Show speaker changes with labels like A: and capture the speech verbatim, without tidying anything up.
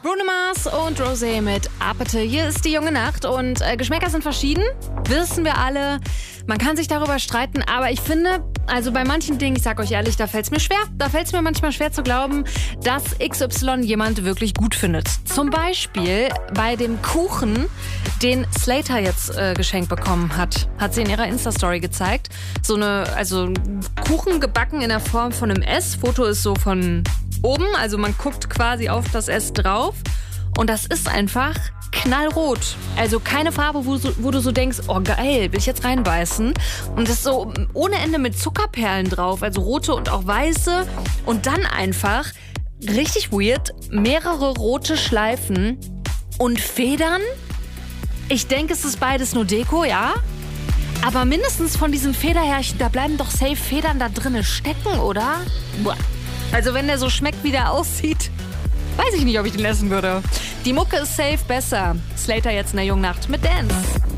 A: Bruno Mars und Rosé mit Apete. Hier ist die junge Nacht und äh, Geschmäcker sind verschieden, wissen wir alle. Man kann sich darüber streiten, aber ich finde, also bei manchen Dingen, ich sag euch ehrlich, da fällt es mir schwer. Da fällt es mir manchmal schwer zu glauben, dass X Y jemand wirklich gut findet. Zum Beispiel bei dem Kuchen, den Slater jetzt äh, geschenkt bekommen hat. Hat sie in ihrer Insta-Story gezeigt. So eine, also Kuchen gebacken in der Form von einem S. Foto ist so von oben, also man guckt quasi auf das S drauf. Und das ist einfach knallrot. Also keine Farbe, wo, so, wo du so denkst, oh geil, will ich jetzt reinbeißen. Und das ist so ohne Ende mit Zuckerperlen drauf, also rote und auch weiße. Und dann einfach, richtig weird, mehrere rote Schleifen und Federn. Ich denke, es ist beides nur Deko, ja? Aber mindestens von diesen Federhärchen, da bleiben doch safe Federn da drinnen stecken, oder? Boah. Also wenn der so schmeckt, wie der aussieht, weiß ich nicht, ob ich den essen würde. Die Mucke ist safe besser. Slater jetzt in der jungen Nacht mit Dance.